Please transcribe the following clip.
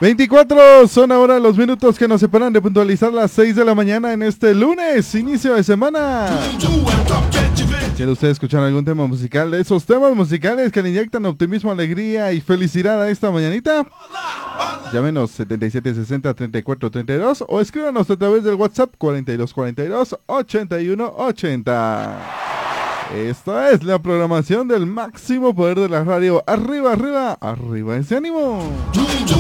24 son ahora los minutos que nos separan de puntualizar las 6 de la mañana en este lunes, inicio de semana. ¿Quiere usted escuchar algún tema musical de esos temas musicales que le inyectan optimismo, alegría y felicidad a esta mañanita? Llámenos 7760-3432 o escríbanos a través del WhatsApp 4242-8180. Esta es la programación del máximo poder de la radio. Arriba, arriba, arriba ese ánimo.